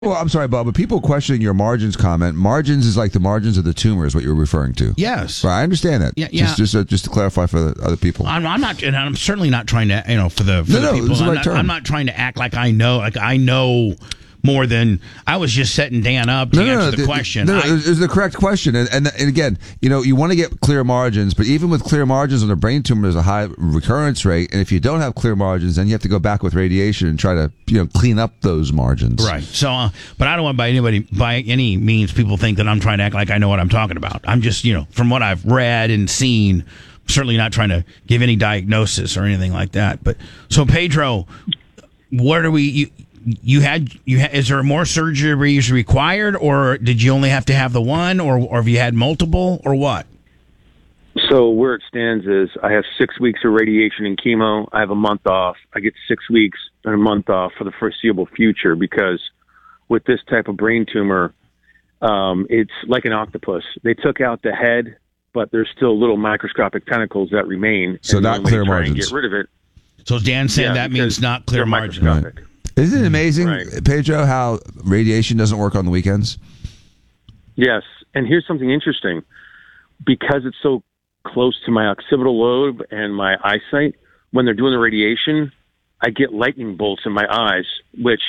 Well, I'm sorry, Bob, but people questioning your margins comment. Margins is like the margins of the tumor is what you're referring to. Yes. Right, I understand that. Yeah. Just to clarify for the other people. I'm not, and I'm certainly not trying to, for the people. It's the right term. I'm not trying to act like I know more than I was just setting Dan up to answer the question. It's the correct question, and again, you want to get clear margins, but even with clear margins on a brain tumor, there's a high recurrence rate, and if you don't have clear margins, then you have to go back with radiation and try to clean up those margins. Right. So, but I don't want by any means people think that I'm trying to act like I know what I'm talking about. I'm just from what I've read and seen, certainly not trying to give any diagnosis or anything like that. But so Pedro, what are we? You had is there more surgeries required, or did you only have to have the one, or have you had multiple, or what? So where it stands is I have 6 weeks of radiation and chemo. I have a month off. I get 6 weeks and a month off for the foreseeable future because with this type of brain tumor, it's like an octopus. They took out the head, but there's still little microscopic tentacles that remain. So not clear margins. Get rid of it. So Dan said that means not clear margins. Right. Isn't it amazing, Pedro, how radiation doesn't work on the weekends? Yes, and here's something interesting. Because it's so close to my occipital lobe and my eyesight, when they're doing the radiation, I get lightning bolts in my eyes, which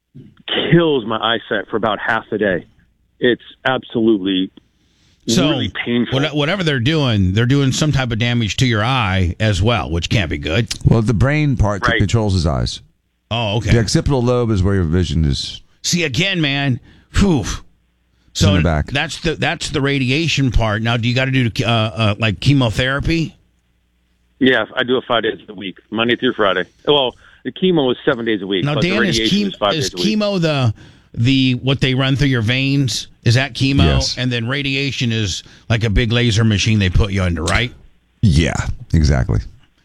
kills my eyesight for about half the day. It's absolutely really painful. Whatever they're doing some type of damage to your eye as well, which can't be good. Well, the brain part controls his eyes. Oh, okay. The occipital lobe is where your vision is. See, again, man. Whew. So in the back. That's the radiation part. Now, do you got to do like chemotherapy? Yeah, I do it 5 days a week, Monday through Friday. Well, the chemo is 7 days a week. Now, but Dan, the radiation is 5 days a week. Chemo the what they run through your veins? Is that chemo? Yes. And then radiation is like a big laser machine they put you under, right? Yeah, exactly.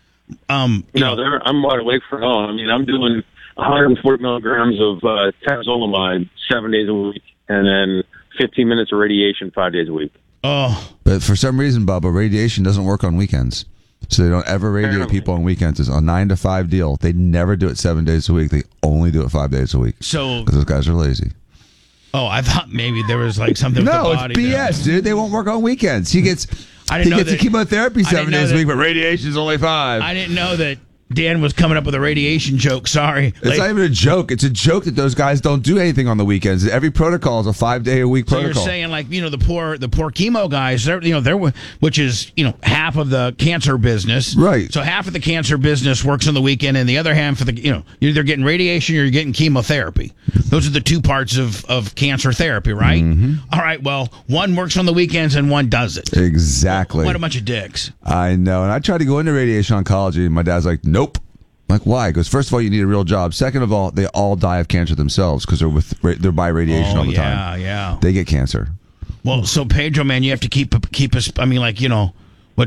I'm wide awake for it all. I mean, I'm doing 140 milligrams of temozolomide 7 days a week, and then 15 minutes of radiation 5 days a week. Oh. But for some reason, Bubba, radiation doesn't work on weekends. So they don't ever radiate people on weekends. It's a 9 to 5 deal. They never do it 7 days a week. They only do it 5 days a week. So because those guys are lazy. Oh, I thought maybe there was like something with the body. No, it's BS, dude. They won't work on weekends. He gets the chemotherapy 7 days a week, but radiation is only 5. I didn't know that Dan was coming up with a radiation joke. Sorry. It's not even a joke. It's a joke that those guys don't do anything on the weekends. Every protocol is a 5 day a week protocol. So you're saying like, the poor chemo guys, they're which is, half of the cancer business. Right. So half of the cancer business works on the weekend and the other half of the, you're either getting radiation or you're getting chemotherapy. Those are the two parts of cancer therapy, right? Mm-hmm. All right. Well, one works on the weekends and one doesn't. Exactly. What a bunch of dicks. I know. And I tried to go into radiation oncology and my dad's like, nope. I'm like, why? Because first of all, you need a real job. Second of all, they all die of cancer themselves because they're by radiation all the time. Yeah. They get cancer. Well, so Pedro, man, you have to keep us. I mean, like, what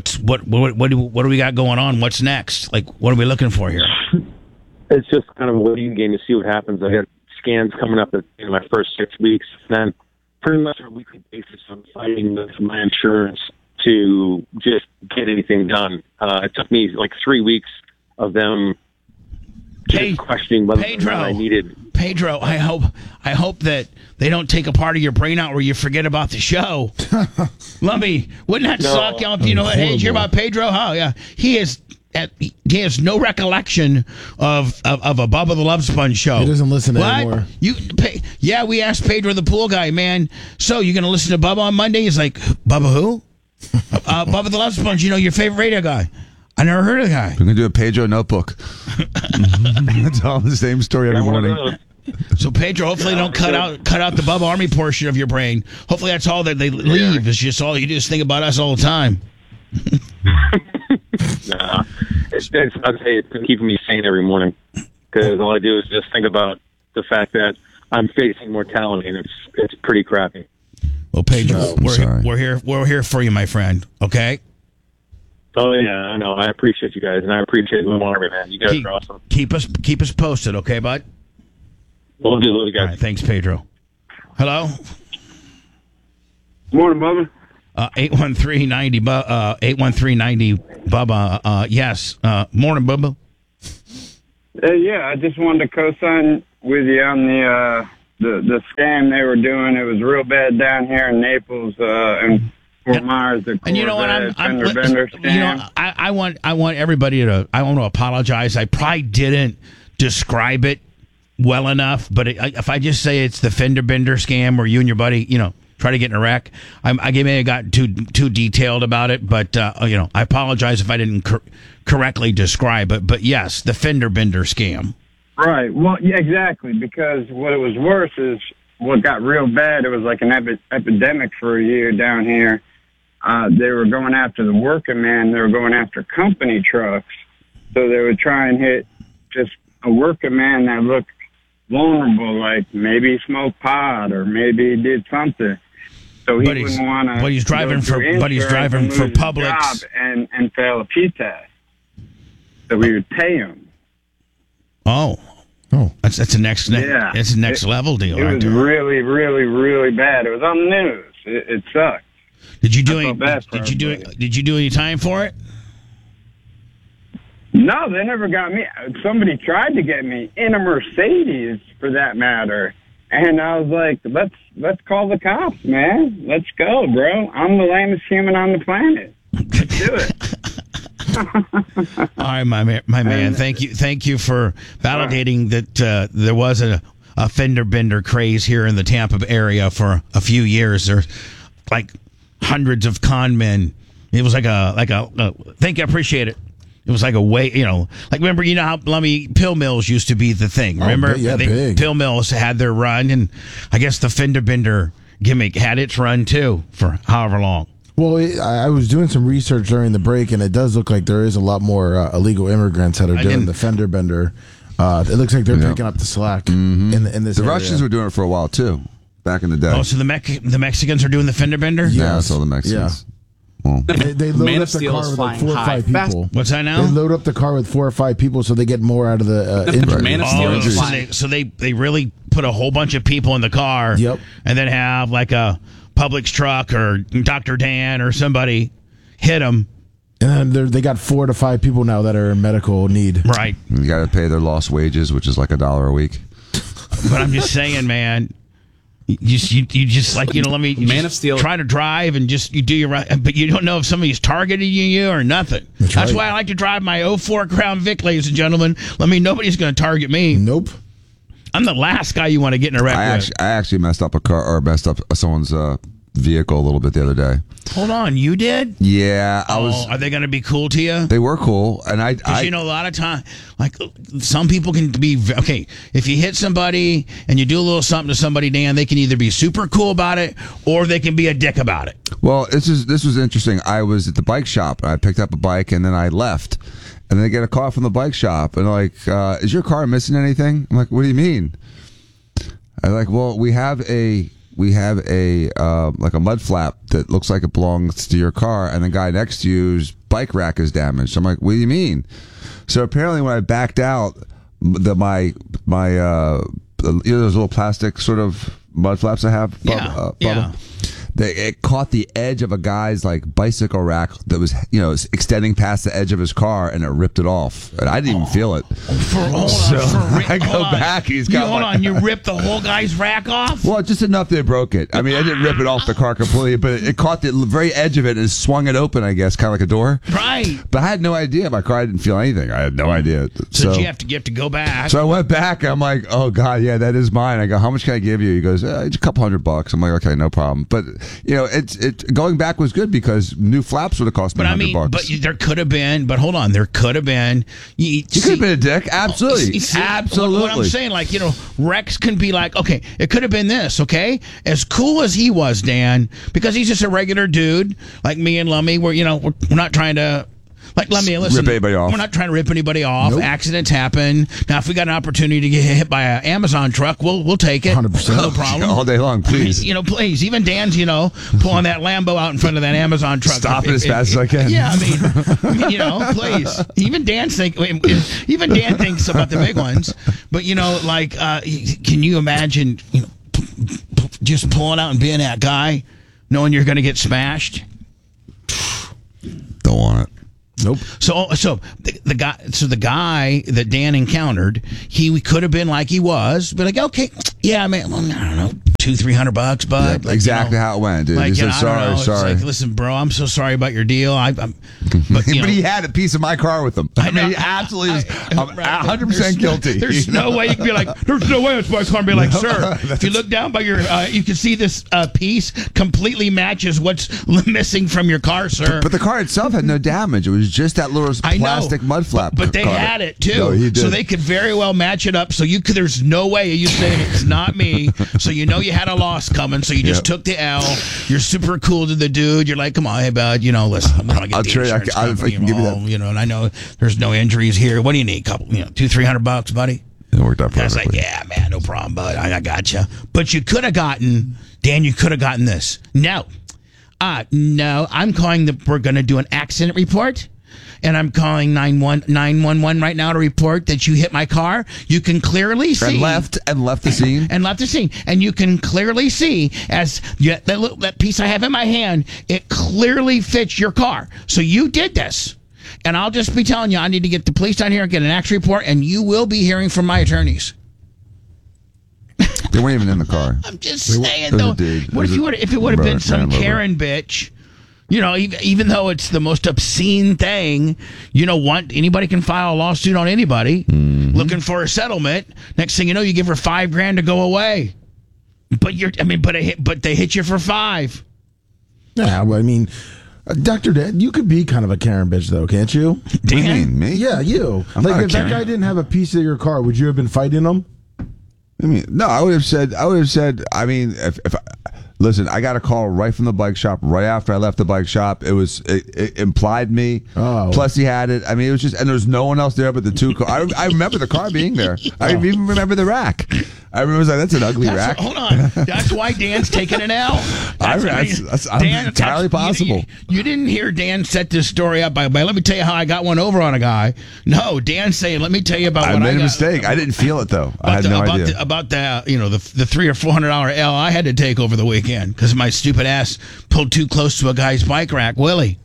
do we got going on? What's next? Like, what are we looking for here? It's just kind of a waiting game to see what happens. I got scans coming up in my first 6 weeks. Then, pretty much on a weekly basis, I'm fighting with my insurance to just get anything done. It took me like 3 weeks of them just questioning whether or not I needed. Pedro, I hope that they don't take a part of your brain out where you forget about the show. Lumby, wouldn't that suck? Hey, did you hear about Pedro? Oh, yeah. He has no recollection of a Bubba the Love Sponge show. He doesn't listen anymore. We asked Pedro the pool guy, man, so you going to listen to Bubba on Monday? He's like, Bubba who? Bubba the Love Sponge, your favorite radio guy. I never heard of the guy. We're going to do a Pedro notebook. It's all the same story every morning. So Pedro, hopefully they don't cut out the Bubba Army portion of your brain. Hopefully that's all that they leave. It's just all you do is think about us all the time. Nah, I'd say it's keeping me sane every morning because all I do is just think about the fact that I'm facing mortality and it's pretty crappy. Well, Pedro, we're here for you, my friend. Okay. Oh yeah, I know. I appreciate you guys, and I appreciate Lou Army, man. You guys are awesome. Keep us posted, okay, bud? We'll do it, guys. All right, thanks, Pedro. Hello. Morning, Bubba. 813-90, 813-90, Bubba. Yes. Morning, Bubba. Yeah, I just wanted to co-sign with you on the scam they were doing. It was real bad down here in Naples and Fort Myers. The and you know what? I'm fender bender scam. You know, I want everybody to. I want to apologize. I probably didn't describe it well enough, but if I just say it's the fender bender scam where you and your buddy, try to get in a wreck, I may have got too detailed about it, but I apologize if I didn't correctly describe it. But yes, the fender bender scam. Right. Well, yeah, exactly. Because what it was worse is what got real bad. It was like an epidemic for a year down here. They were going after the working man. They were going after company trucks. So they would try and hit just a working man that looked vulnerable, like maybe he smoked pot or maybe he did something. So he wouldn't want to. But he's driving for Publix and fail a P-test. So we would pay him. Oh, that's a next level deal. It was really, really, really bad. It was on the news. It sucked. Did you do any time for it? No, they never got me. Somebody tried to get me in a Mercedes, for that matter, and I was like, "Let's call the cops, man. Let's go, bro. I'm the lamest human on the planet. Let's do it." All right, my man. Thank you for validating that there was a fender bender craze here in the Tampa area for a few years. There's like hundreds of con men. It was like a thank you, I appreciate it. It was like a way, like remember, how pill mills used to be the thing. Remember, big. Pill mills had their run, and I guess the fender bender gimmick had its run too for however long. Well, I was doing some research during the break, and it does look like there is a lot more illegal immigrants that are doing the fender bender. It looks like they're picking up the slack in this. The area. Russians were doing it for a while too, back in the day. Oh, so the Mexicans are doing the fender bender? Yeah, so the Mexicans. Yeah. They load up the car with like 4 or 5 people. What's that now? They load up the car with 4 or 5 people so they get more out of the injury. Man of Steel is flying. So they really put a whole bunch of people in the car. Yep. And then have like a Publix truck or Dr. Dan or somebody hit them. And then they got 4 to 5 people now that are in medical need. Right. You got to pay their lost wages, which is like $1 a week. But I'm just saying, man. You just like let me Man of Steel. Try to drive and you do your right, but you don't know if somebody's targeting you or nothing. That's why I like to drive my 04 Crown Vic, ladies and gentlemen. Nobody's going to target me. Nope. I'm the last guy you want to get in a wreck with. I actually messed up someone's vehicle a little bit the other day. Hold on, you did? Yeah, Are they going to be cool to you? They were cool, and I a lot of time, like some people can be okay. If you hit somebody and you do a little something to somebody, Dan, they can either be super cool about it or they can be a dick about it. Well, this was interesting. I was at the bike shop and I picked up a bike and then I left, and then I get a call from the bike shop and like, is your car missing anything? I'm like, what do you mean? I'm like, well, we have a like a mud flap that looks like it belongs to your car, and the guy next to you's bike rack is damaged. I'm like, what do you mean? So apparently, when I backed out, my those little plastic sort of mud flaps I have, it caught the edge of a guy's like bicycle rack that was extending past the edge of his car, and it ripped it off. And I didn't even feel it. I go back. He's got. Hold on, you ripped the whole guy's rack off? Well, just enough that it broke it. I mean, I didn't rip it off the car completely, but it caught the very edge of it and swung it open. I guess, kind of like a door. Right. But I had no idea. My car didn't feel anything. I had no idea. So you have to go back. So I went back. I'm like, oh God, yeah, that is mine. I go, how much can I give you? He goes, it's a couple $100. I'm like, okay, no problem. But it's going back was good because new flaps would have cost me $100. But there could have been. But hold on, there could have been. You could have been a dick. Absolutely, absolutely. What I'm saying, like Rex can be like, okay, it could have been this. Okay, as cool as he was, Dan, because he's just a regular dude like me and Lummy. We're not trying to. Like, let me listen. Rip anybody off. We're not trying to rip anybody off. Nope. Accidents happen. Now, if we got an opportunity to get hit by an Amazon truck, we'll take it. 100%. No problem. All day long, please. Please. Even Dan's, pulling that Lambo out in front of that Amazon truck. Stop it as fast as I can. Yeah, I mean, please. Even Dan thinks about the big ones. But can you imagine just pulling out and being that guy, knowing you're going to get smashed? Don't want it. Nope. So the guy that Dan encountered, he could have been like he was, but like, okay, yeah, man, well, I don't know, $200-300, bud. Yep, like, exactly how it went, dude. Like, He said, sorry. It's like, listen, bro, I'm so sorry about your deal. But he had a piece of my car with him. I mean, he absolutely was 100% guilty. There's no way you can be like, there's no way it's my car, and be like, sir, if you look down by your, you can see this piece completely matches what's missing from your car, sir. But the car itself had no damage. It was just that little plastic mud flap. But they had it too, No, so they could very well match it up. So there's no way you saying it's not me. So you had a loss coming. So you just took the L. You're super cool to the dude. You're like, come on, hey bud, listen, I'm gonna get the insurance company involved, and I know there's no injuries here. What do you need? Couple, $200-300, buddy. It worked out perfectly. I was like, yeah, man, no problem, bud. I got you. But you could have gotten, Dan. You could have gotten this. No, I'm calling we're going to do an accident report. And I'm calling 911 right now to report that you hit my car. You can clearly see. And left the scene. And left the scene. And you can clearly see, as that piece I have in my hand, it clearly fits your car. So you did this. And I'll just be telling you, I need to get the police down here and get an accident report, and you will be hearing from my attorneys. They weren't even in the car. I'm just saying, though. What if it would have been some Karen bitch? Even though it's the most obscene thing, anybody can file a lawsuit on anybody looking for a settlement. Next thing you know, you give her $5,000 to go away. But they hit you for $5,000. Yeah, well, I mean, Dr. Dad, you could be kind of a Karen bitch, though, can't you? Dan? What do you mean, me? Yeah, you. If that guy didn't have a piece of your car, would you have been fighting him? I mean, no, I would have said, if listen, I got a call right from the bike shop right after I left the bike shop. It implied me. Oh. Plus he had it. I mean, it was just, and there was no one else there but the two cars. I remember the car being there. I even remember the rack. I remember that's an ugly rack. Hold on. That's why Dan's taking an L. That's entirely possible. You didn't hear Dan set this story up by let me tell you how I got one over on a guy. No, Dan's saying, let me tell you about I made a mistake. I didn't feel it, though. I had no idea. About the $300 or $400 L I had to take over the weekend because my stupid ass pulled too close to a guy's bike rack, Willie.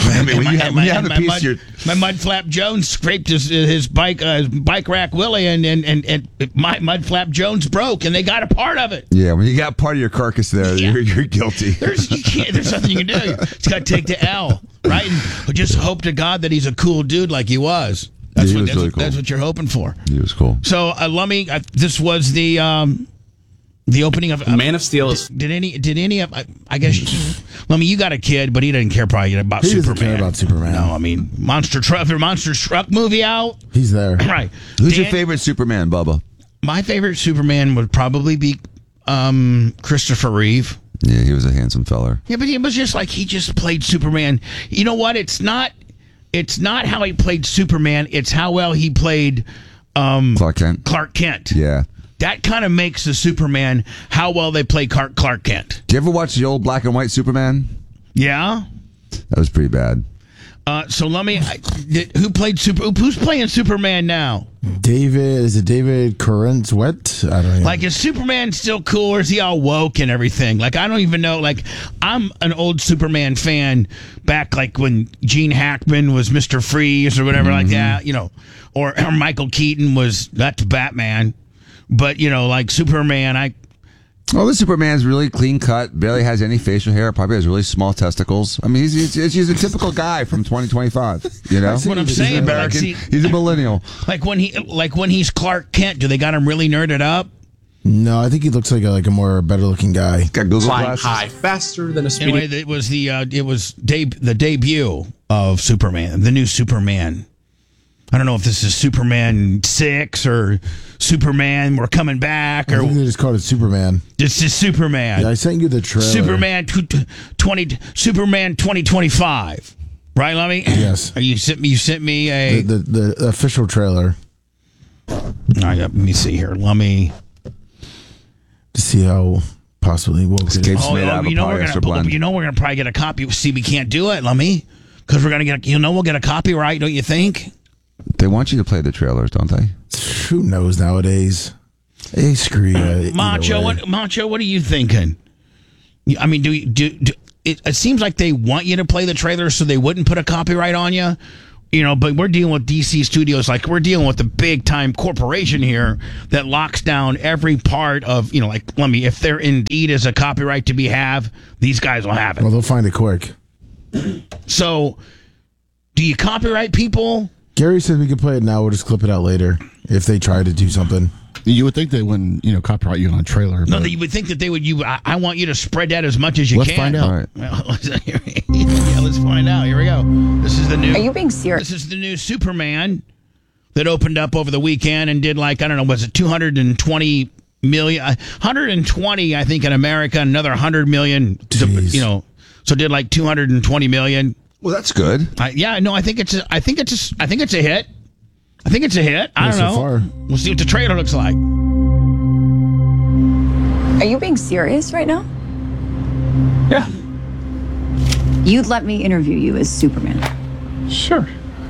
My Mud Flap Jones scraped his bike rack Willie, and my Mud Flap Jones broke, and they got a part of it. Yeah, when you got part of your carcass there, you're guilty. There's nothing you can do. It's got to take the L, right? And just hope to God that he's a cool dude like he was. That's what you're hoping for. He was cool. So this was the opening of Man of Steel is. Did any of I guess you got a kid, but he doesn't care probably about Superman. He doesn't care about Superman. No, I mean Monster Truck movie out. He's there. Right. Who's your favorite Superman, Bubba? My favorite Superman would probably be Christopher Reeve. Yeah, he was a handsome feller. Yeah, but he was just like he just played Superman. You know what? It's not how he played Superman. It's how well he played Clark Kent. Yeah. That kind of makes the Superman how well they play Clark Kent. Did you ever watch the old black and white Superman? Yeah. That was pretty bad. So who's playing Superman now? David Corenswet? I don't know. Like, is Superman still cool, or is he all woke and everything? Like, I don't even know. Like, I'm an old Superman fan back, like, when Gene Hackman was Mr. Freeze or whatever like that, or Michael Keaton that's Batman. But, like Superman, the Superman's really clean cut, barely has any facial hair, probably has really small testicles. I mean, he's a typical guy from 2025, That's what I'm saying. He's American. He's a millennial. Like when he's Clark Kent, do they got him really nerded up? No, I think he looks like a more better looking guy. Got Google flying glasses. high, faster than a speeding. Anyway, it was the debut of Superman, the new Superman. I don't know if this is Superman 6 or Superman We're Coming Back, or I think they just called it Superman. This is Superman. Yeah, I sent you the trailer. Superman 2025. Right, Lummy? Yes. You sent me a the official trailer. All right, let me see here, Lummy. To see how possibly woke it is. We're gonna probably get a copy. See, we can't do it, Lummy, because we're gonna get. We'll get a copyright, don't you think? They want you to play the trailers, don't they? Who knows nowadays? Hey, screw you. Macho, what are you thinking? I mean, it seems like they want you to play the trailer so they wouldn't put a copyright on you. But we're dealing with DC Studios, like we're dealing with a big time corporation here that locks down every part of, if there indeed is a copyright to be these guys will have it. Well, they'll find it quick. So, do you copyright people? Gary said we could play it now. We'll just clip it out later if they try to do something. You would think they wouldn't, copyright you on a trailer. No, you would think that they would. I want you to spread that as much as you Let's can. find out. All right. Well, let's find out. Here we go. This is the new. Are you being serious? This is the new Superman that opened up over the weekend and did was it 220 million? 120, I think, in America. Another 100 million. So did like 220 million. Well, that's good. I think it's a hit. I think it's a hit. I don't so know. far. We'll see what the trailer looks like. Are you being serious right now? Yeah, You'd let me interview you as Superman. sure.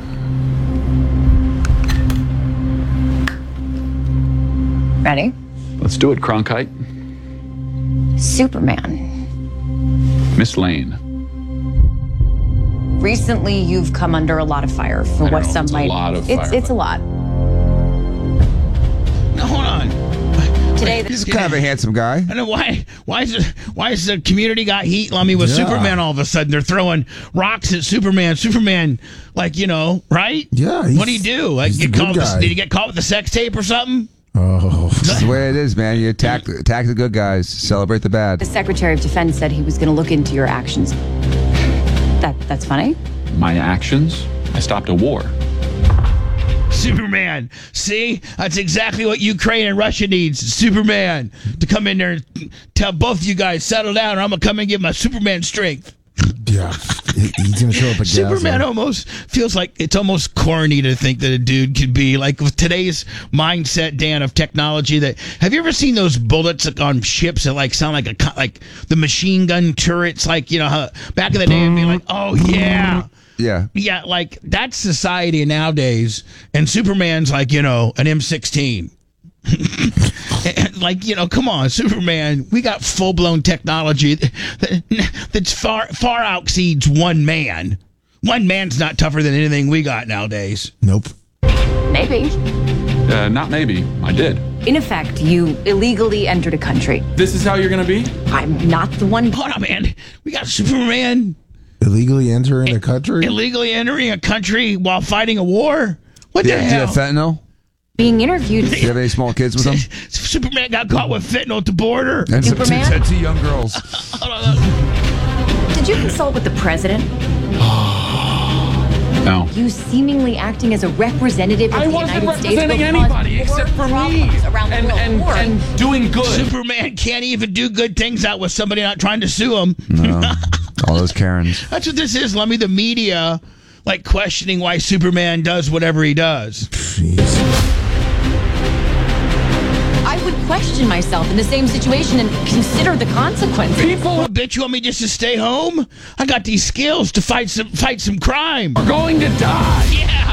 Ready? Let's do it, Cronkite. Superman. Miss Lane. Recently, you've come under a lot of fire for I what know, some it's a might. lot of it's fire, it's a lot. Now, hold on. Today, He's kind of a handsome guy. I know why is the community got heat, Lummy, with Yeah. Superman all of a sudden? They're throwing rocks at Superman. Superman, right? Yeah. What do you do? Like, he's the good guy. did he get caught with a sex tape or something? Oh. That's the way it is, man. You attack the good guys, celebrate the bad. the Secretary of Defense said he was going to look into your actions. That's funny. My actions? I stopped a war. Superman. See? That's exactly what Ukraine and Russia needs. Superman to come in there and tell both of you guys, settle down, or I'm going to come and give my Superman strength. Yeah. He's going to show up at Superman Gaza. almost feels like it's almost corny to think that a dude could be like with today's mindset, Dan, of technology. That have you ever seen those bullets on ships that sound like the machine gun turrets? How back in the day it'd be like, oh yeah. Yeah. Like that's society nowadays, and Superman's like an M16. Come on, Superman. We got full blown technology that's far exceeds one man. One man's not tougher than anything we got nowadays. Nope. Maybe. Not maybe. I did. In effect, you illegally entered a country. This is how you're gonna be? I'm not the one. Hold on, man. We got Superman Illegally entering a country? illegally entering a country while fighting a war. What the Do you hell? have fentanyl? Being interviewed. Do you have any small kids with him? Superman got caught with fentanyl at the border. And Superman? two young girls. Did you consult with the president? No. You seemingly acting as a representative of I the wasn't United States representing will cause anybody more except for me. problems around the world. And doing good. Superman can't even do good things out with somebody not trying to sue him. No. All those Karens. That's what this is, Lummy. The media, questioning why Superman does whatever he does. Jeez. I would question myself in the same situation and consider the consequences. People, bitch, you want me just to stay home? I got these skills to fight some crime. We're going to die. Yeah.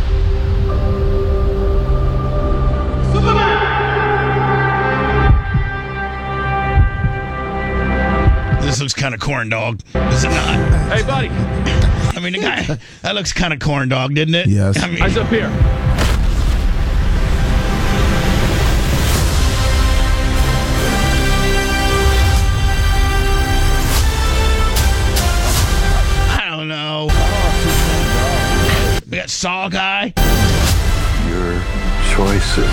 This looks kind of corn dog, is it not? Hey, buddy. I mean, the guy, that looks kind of corn dog, didn't it? Yes. I mean, Eyes up here. I don't know. We got Saw Guy. Your choices.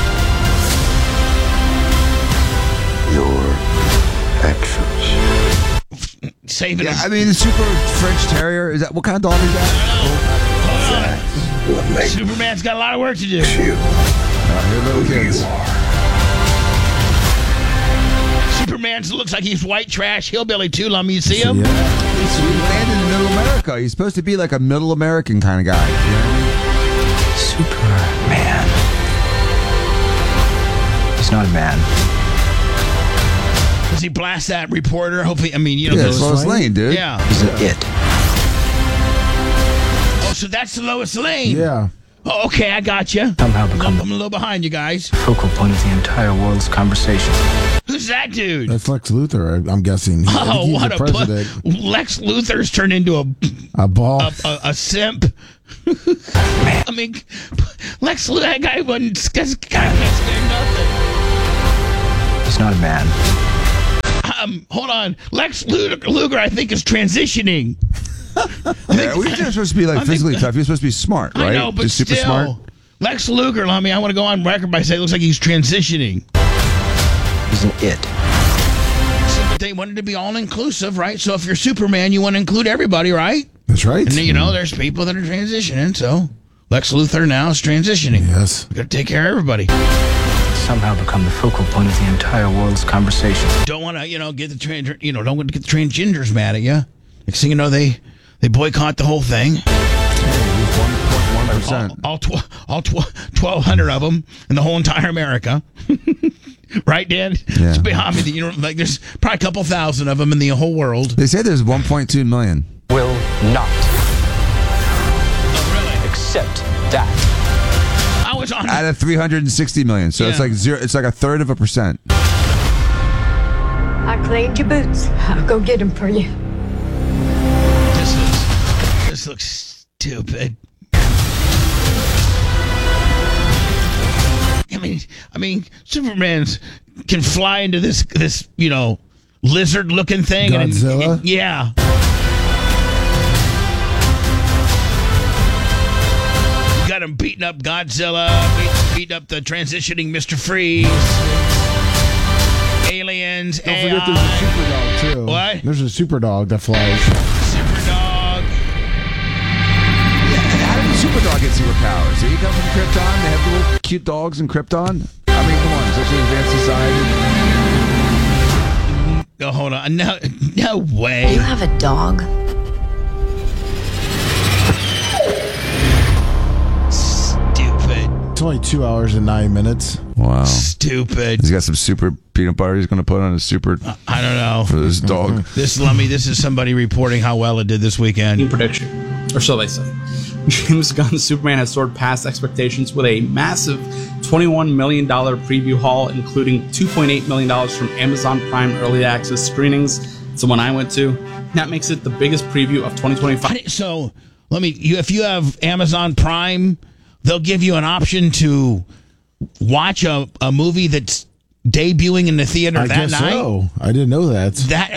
Your actions. Saving Yeah, him. I mean, the super French Terrier, is that what kind of dog is that? What makes Superman's got a lot of work to do. you Here, little kids. Superman looks like he's white trash hillbilly too, Lummy. You see him? Yeah. He landed in middle America. He's supposed to be like a middle American kind of guy. You know what I mean? Superman. He's not a man. Does he blast that reporter? Hopefully, I mean, Yeah, those- Lois Lane, dude. yeah. He's an it. Oh, so that's the Lois Lane. Yeah. Oh, okay, I got you. Somehow become I'm a little behind you guys. the focal point of the entire world's conversation. Who's that dude? That's Lex Luthor, I'm guessing. I think he's what the a president. Lex Luthor's turned into A ball. a simp. I mean, Lex Luthor, that guy wasn't scared nothing. He's not a man. Hold on. Lex Luger, I think, is transitioning. Yeah, we're just supposed to be like physically tough. You're supposed to be smart, right? I know, but just super still, smart. Lex Luger, I mean, I want to go on record by saying it looks like he's transitioning. He's an it. But they wanted to be all-inclusive, right? So if you're Superman, you want to include everybody, right? That's right. And, you know, there's people that are transitioning, so Lex Luthor now is transitioning. Yes. Got to take care of everybody. Somehow become the focal point of the entire world's conversation. Don't want to, get the don't want to get the transgenders mad at you. Next thing you know, they boycott the whole thing. 1.1%. All 1,200 of them in the whole entire America. Right, Dan? Yeah. It's behind me. There's probably a couple thousand of them in the whole world. They say there's 1.2 million. Will not Oh, really? accept that. I was on. Out of 360 million. So it's Yeah. like zero. It's like 1/3%. I cleaned your boots. I'll go get them for you. This looks stupid. I mean, Superman can fly into this lizard-looking thing. Godzilla? Yeah. You got him beating up Godzilla, beating up the transitioning Mr. Freeze, aliens, Don't AI. forget there's a super dog, too. What? There's a super dog that flies. Super dog. How did the super dog get superpowers? Did he come from Krypton? They have little cute dogs in Krypton? I mean, come on. Such an advanced society. Oh, hold on. No way. You have a dog? Stupid. It's only 2 hours and 9 minutes. Wow. Stupid. He's got some super peanut butter he's going to put on his super I don't know. for this dog. This is somebody reporting how well it did this weekend. Prediction, or so they say. James Gunn's Superman has soared past expectations with a massive $21 million preview haul, including $2.8 million from Amazon Prime early access screenings. It's the one I went to. That makes it the biggest preview of 2025. So if you have Amazon Prime, they'll give you an option to watch a movie that's debuting in the theater I that guess night. so. I didn't know that.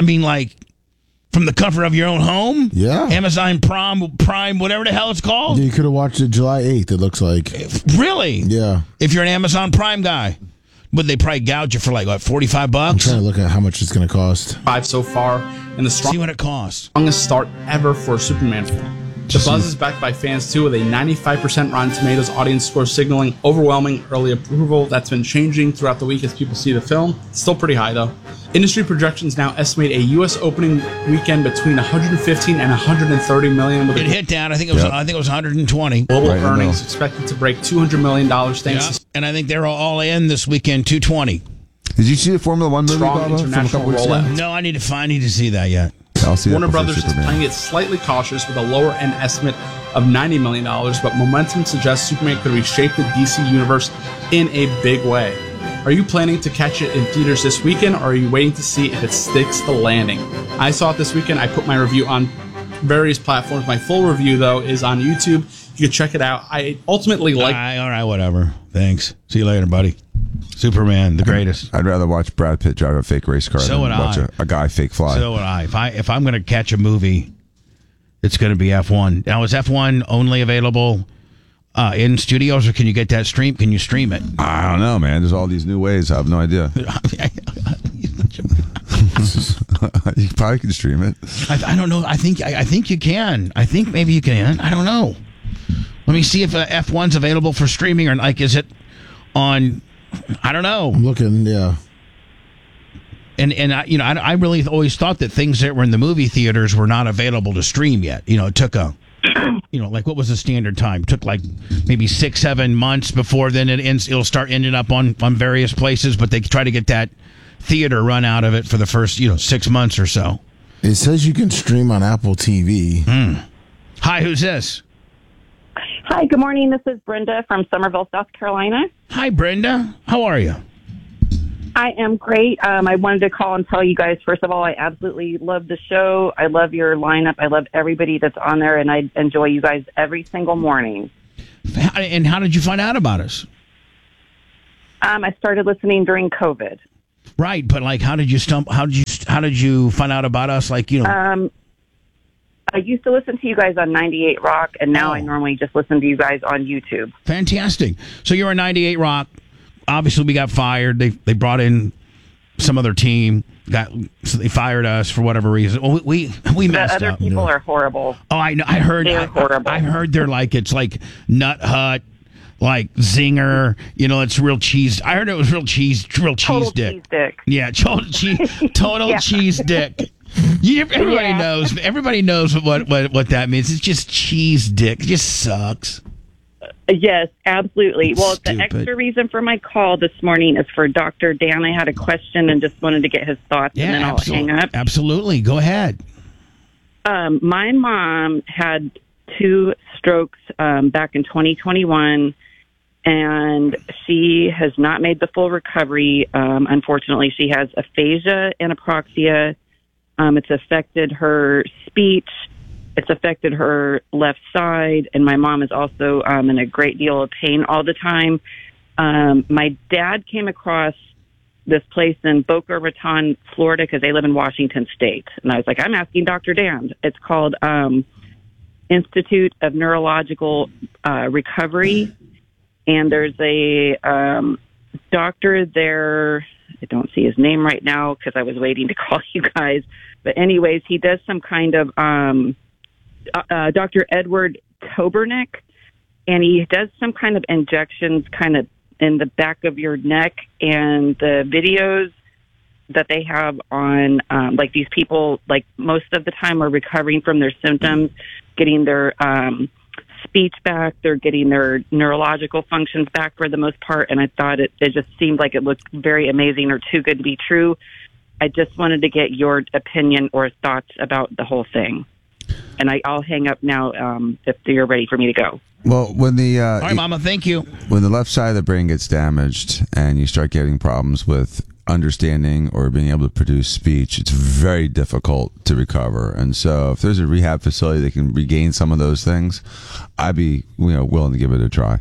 From the comfort of your own home? Yeah. Amazon Prime, whatever the hell it's called? You could have watched it July 8th, it looks like. Really? Yeah. If you're an Amazon Prime guy. Would they probably gouge you for like, what, $45? I'm trying to look at how much it's going to cost. 5 so far, and the See what it costs. strongest start ever for a Superman film. The buzz is backed by fans too, with a 95% Rotten Tomatoes audience score signaling overwhelming early approval. That's been changing throughout the week as people see the film. It's still pretty high though. Industry projections now estimate a U.S. opening weekend between 115 and 130 million. With It hit down. I think it was 120. Global Right in the earnings middle. expected to break $200 million thanks Yeah. to And I think they're all in this weekend, 220. Did you see the Formula One movie, Strong Baba, from a international couple weeks ago? rollout. No, I need to see that yet. I'll see that Warner before Brothers is Superman. playing it slightly cautious with a lower end estimate of $90 million, but momentum suggests Superman could reshape the DC universe in a big way. Are you planning to catch it in theaters this weekend, or are you waiting to see if it sticks the landing? I saw it this weekend. I put my review on various platforms. My full review, though, is on YouTube. You can check it out. I ultimately like... All right, whatever. Thanks. See you later, buddy. Superman, the greatest. I'd rather watch Brad Pitt drive a fake race car So than would watch I. a guy fake fly. So would I. If I'm going to catch a movie, it's going to be F1. Now, is F1 only available in studios, or can you get that stream? Can you stream it? I don't know, man. There's all these new ways. I have no idea. You probably can stream it. I don't know. I think you can. I think maybe you can. I don't know. Let me see if F1's available for streaming, or like, is it on? I don't know. I'm looking, yeah. And I really always thought that things that were in the movie theaters were not available to stream yet. It took like what was the standard time? It took like maybe 6-7 months before then it'll start ending up on various places, but they try to get that theater run out of it for the first 6 months or so. It says you can stream on Apple TV. Hi, who's this? Hi, good morning. This is Brenda from Somerville, South Carolina. Hi, Brenda. How are you? I am great. I wanted to call and tell you guys, first of all, I absolutely love the show. I love your lineup. I love everybody that's on there, and I enjoy you guys every single morning. And how did you find out about us? I started listening during COVID. Right, but like, how did you find out about us? Like, you know. I used to listen to you guys on 98 Rock, and now I normally just listen to you guys on YouTube. Fantastic. So you're on 98 Rock. Obviously, we got fired. They brought in some other team. So they fired us for whatever reason. Well, we messed up. The other people are horrible. Oh, I know. I heard. They're horrible. I heard they're like, it's like Nut Hut, like Zinger. You know, it's real cheese. I heard it was real cheese dick. Cheese dick. Yeah, total cheese dick. Everybody knows what that means. It's just cheese dick. It just sucks. Yes, absolutely. Well, Stupid. The extra reason for my call this morning is for Dr. Dan. I had a question and just wanted to get his thoughts, and then I'll hang up. Absolutely. Go ahead. My mom had 2 strokes back in 2021, and she has not made the full recovery. Unfortunately, she has aphasia and apraxia. It's affected her speech. It's affected her left side, and my mom is also in a great deal of pain all the time. My dad came across this place in Boca Raton, Florida, because they live in Washington State. And I was like, I'm asking Dr. Dan. It's called Institute of Neurological Recovery, and there's a doctor there. I don't see his name right now because I was waiting to call you guys. But anyways, he does some kind of Dr. Edward Kobernick, and he does some kind of injections kind of in the back of your neck. And the videos that they have on, like these people, like most of the time are recovering from their symptoms, getting their speech back, they're getting their neurological functions back for the most part. And I thought it just seemed like it looked very amazing or too good to be true. I just wanted to get your opinion or thoughts about the whole thing. And I'll hang up now if you're ready for me to go. Well, when the all right, Mama, thank you. When the left side of the brain gets damaged and you start getting problems with understanding or being able to produce speech, it's very difficult to recover. And so, if there's a rehab facility that can regain some of those things, I'd be willing to give it a try.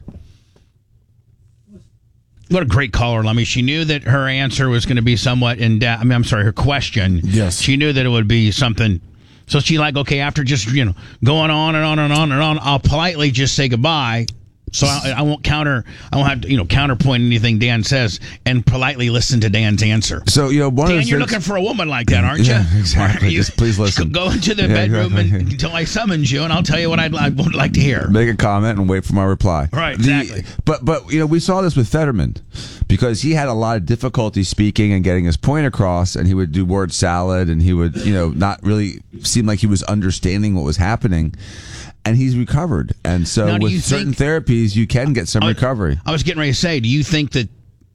What a great caller, Lummy. She knew that her answer was going to be somewhat her question. Yes. She knew that it would be something. So she okay, after just, going on and on and on and on, I'll politely just say goodbye. So I won't have to, counterpoint anything Dan says and politely listen to Dan's answer. So, Dan, you're looking for a woman like that, aren't you? Yeah, exactly. Just please listen. Go into the bedroom until I summons you, and I'll tell you what I would like to hear. Make a comment and wait for my reply. Right, exactly. But we saw this with Fetterman because he had a lot of difficulty speaking and getting his point across, and he would do word salad, and he would, not really seem like he was understanding what was happening. And he's recovered. And so now, with certain therapies, you can get some recovery. I was getting ready to say, do you think that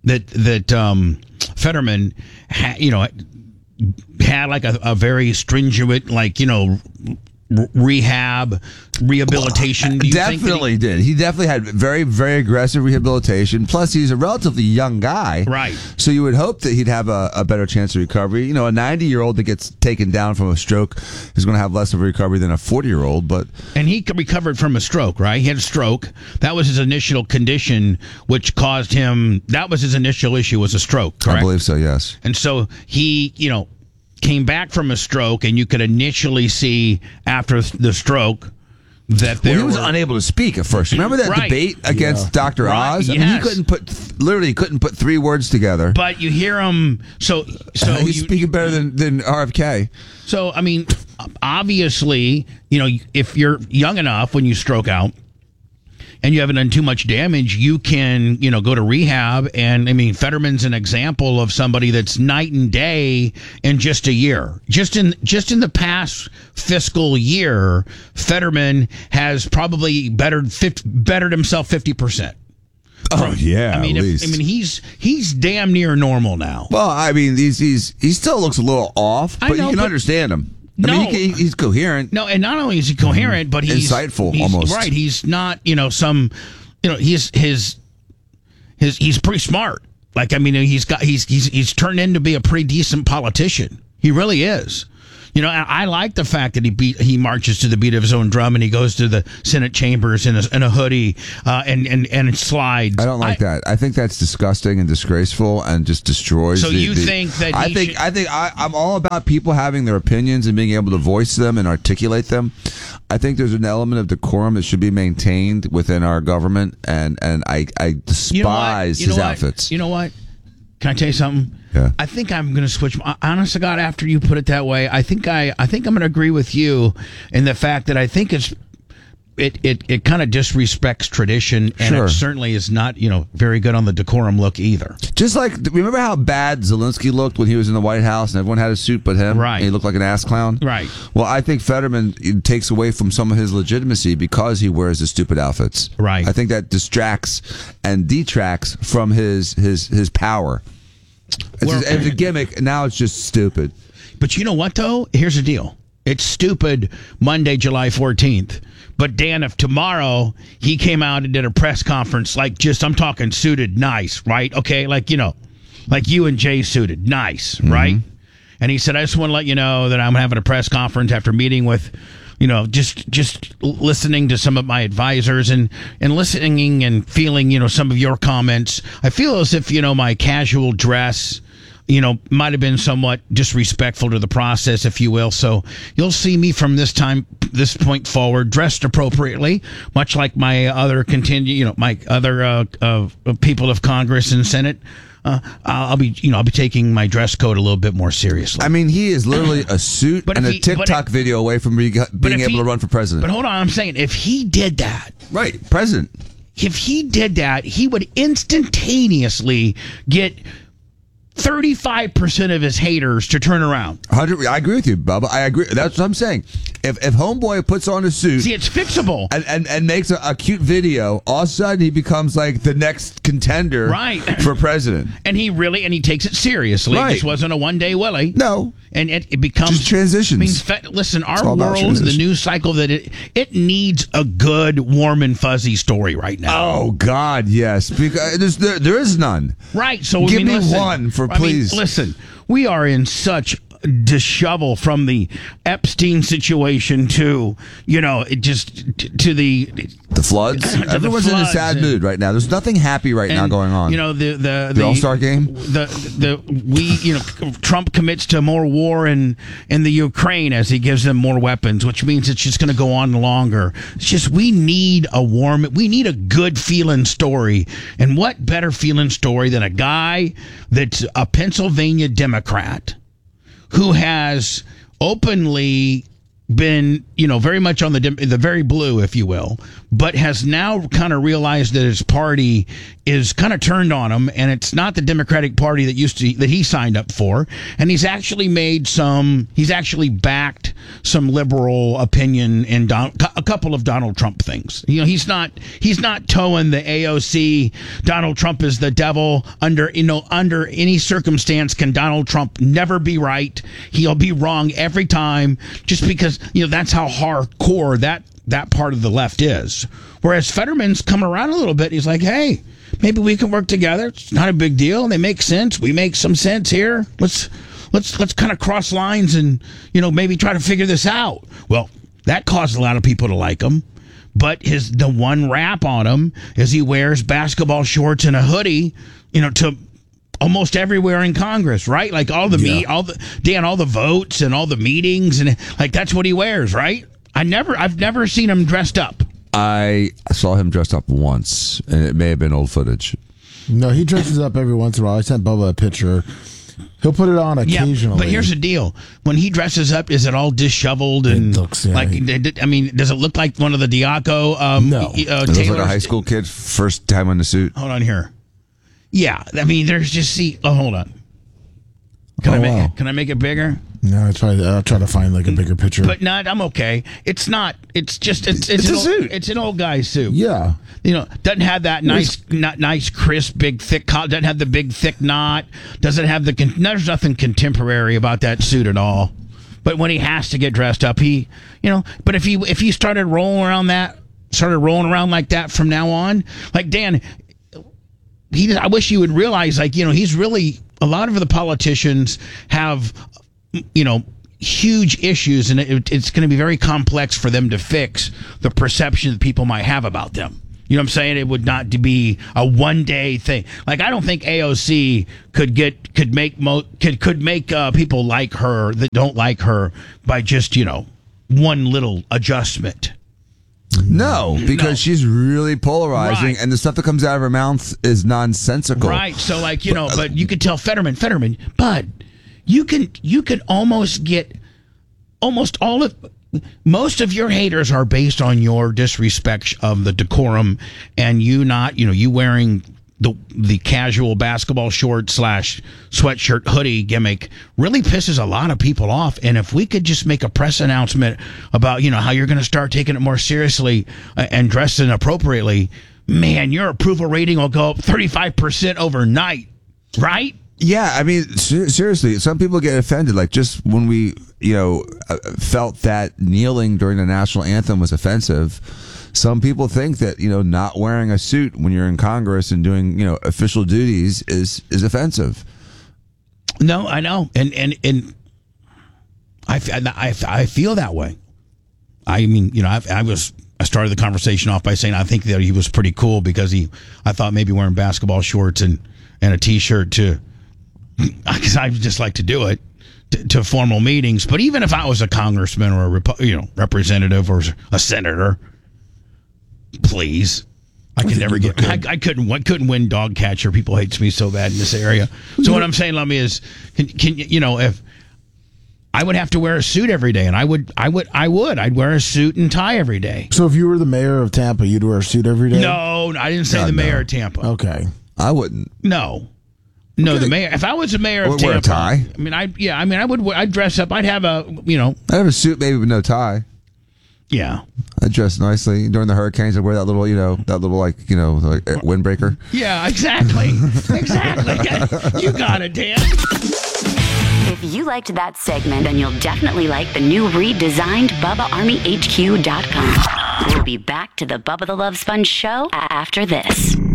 Fetterman had like a very stringent, rehabilitation? Definitely did. He definitely had very, very aggressive rehabilitation. Plus, he's a relatively young guy. Right. So you would hope that he'd have a better chance of recovery. A 90-year-old that gets taken down from a stroke is going to have less of a recovery than a 40-year-old. And he recovered from a stroke, right? He had a stroke. That was his initial condition, which caused him. That was his initial issue, was a stroke, correct? I believe so, yes. And so he, came back from a stroke, and you could initially see after the stroke that he was unable to speak at first. Remember that debate against Dr. Oz? I mean, he couldn't put 3 words together. But you hear him, so he's speaking better than RFK. So I mean, obviously, if you're young enough when you stroke out, and you haven't done too much damage, you can, go to rehab. And I mean, Fetterman's an example of somebody that's night and day in just a year. Just in the past fiscal year, Fetterman has probably bettered himself 50%. Oh yeah, I mean, he's damn near normal now. Well, I mean, he still looks a little off, but you can understand him. No. I mean, he's coherent. No, and not only is he coherent, but he's insightful, almost. Right. He's not, he's pretty smart. Like, I mean, he's turned in to be a pretty decent politician. He really is. You know, I like the fact that he marches to the beat of his own drum and he goes to the Senate chambers in a hoodie and slides. I don't like that. I think that's disgusting and disgraceful and just destroys. So you think that I'm all about people having their opinions and being able to voice them and articulate them. I think there's an element of decorum that should be maintained within our government, and I despise his outfits. You know what? Can I tell you something? Yeah. I think I'm going to switch. Honest to God, after you put it that way, I think I'm going to agree with you in the fact that I think it kind of disrespects tradition, and it certainly is not very good on the decorum look either. Just like, remember how bad Zelensky looked when he was in the White House and everyone had a suit but him? Right. And he looked like an ass clown? Right. Well, I think Fetterman takes away from some of his legitimacy because he wears the stupid outfits. Right. I think that distracts and detracts from his power. It's a gimmick. Now it's just stupid. But you know what, though? Here's the deal. It's stupid Monday, July 14th. But, Dan, if tomorrow he came out and did a press conference, I'm talking suited nice, right? Okay, like you and Jay suited nice, right? And he said, I just want to let you know that I'm having a press conference after meeting with, just listening to some of my advisors and listening and feeling, some of your comments. I feel as if, my casual dress, might have been somewhat disrespectful to the process, if you will. So you'll see me from this point forward dressed appropriately, much like my other my other people of Congress and Senate. I'll be taking my dress code a little bit more seriously. I mean, he is literally a suit and a TikTok video away from being able to run for president. But hold on, I'm saying if he did that, right, president. If he did that, he would instantaneously get 35% of his haters to turn around. 100. I agree with you, Bubba. I agree. That's what I'm saying. If Homeboy puts on a suit, see, it's fixable, and makes a cute video, all of a sudden he becomes like the next contender, right, for president. And he takes it seriously. Right. It just wasn't a one-day Willie. No, and it becomes just transitions. I mean, listen, our world, the news cycle, that it needs a good, warm and fuzzy story right now. Oh God, yes, because there is none. Right. So give me one for please. Listen, we are in such dishevel from the Epstein situation to to the floods. Everyone's in a sad mood right now. There's nothing happy right now going on. The All-Star game. Trump commits to more war in the Ukraine as he gives them more weapons, which means it's just going to go on longer. It's just we need a good feeling story, and what better feeling story than a guy that's a Pennsylvania Democrat who has openly been, very much on the very blue, if you will, but has now kind of realized that his party is kind of turned on him, and it's not the Democratic Party that he signed up for, and he's actually backed some liberal opinion in a couple of Donald Trump things. He's not towing the AOC. Donald Trump is the devil. Under any circumstance can Donald Trump never be right. He'll be wrong every time, just because that's how hardcore that part of the left is. Whereas Fetterman's come around a little bit. He's like, hey, maybe we can work together. It's not a big deal. They make sense. We make some sense here. Let's kind of cross lines and maybe try to figure this out. Well, that caused a lot of people to like him. But the one rap on him is he wears basketball shorts and a hoodie, to almost everywhere in Congress, right? Like all the votes and all the meetings, and like that's what he wears, right? I've never seen him dressed up. I saw him dressed up once, and it may have been old footage. No, he dresses up every once in a while. I sent Bubba a picture. He'll put it on occasionally. Yeah, but here's the deal: when he dresses up, is it all disheveled and does it look like one of the Diaco? No, it looks like a high school kid first time in the suit. Hold on here. Yeah, I mean, there's just hold on. Can I make it bigger? No, I'll try to find like a bigger picture. But I'm okay. It's not. It's just it's a suit. It's an old guy's suit. Yeah. Doesn't have that nice, crisp, big, thick collar. Doesn't have the big, thick knot. Doesn't have there's nothing contemporary about that suit at all. But when he has to get dressed up, but if he started rolling around like that from now on, like Dan, I wish you would realize, like, he's really, a lot of the politicians have, huge issues, and it's going to be very complex for them to fix the perception that people might have about them. You know what I'm saying? It would not be a one-day thing. Like, I don't think AOC could make people like her that don't like her by just, one little adjustment. No, because she's really polarizing, Right. and the stuff that comes out of her mouth is nonsensical. Right. So, like, but you could tell Fetterman, Bud, you can almost get most of your haters are based on your disrespect of the decorum, and you wearing the casual basketball short / sweatshirt hoodie gimmick really pisses a lot of people off. And if we could just make a press announcement about, how you're going to start taking it more seriously and dressing appropriately, man, your approval rating will go up 35% overnight, right? Yeah, I mean, seriously, some people get offended. Like, just when we, felt that kneeling during the national anthem was offensive, some people think that, not wearing a suit when you're in Congress and doing, official duties is offensive. No, I know. And I feel that way. I mean, I started the conversation off by saying I think that he was pretty cool because I thought maybe wearing basketball shorts and a T-shirt because I just like to do it to formal meetings. But even if I was a congressman or a representative or a senator, please, I couldn't win dog catcher. People hates me so bad in this area. So what I'm saying, Lummy, is if I would have to wear a suit every day, and I'd wear a suit and tie every day. So if you were the mayor of Tampa, you'd wear a suit every day? No, I didn't say mayor of Tampa. Okay, I wouldn't. No, the mayor. If I was the mayor of Tampa, wear a tie. I'd dress up. I'd have a I'd have a suit maybe with no tie. Yeah, I dress nicely during the hurricanes. I wear that little, like windbreaker. Yeah, exactly. You got it, Dan. If you liked that segment, then you'll definitely like the new redesigned BubbaArmyHQ.com. We'll be back to the Bubba the Love Sponge show after this.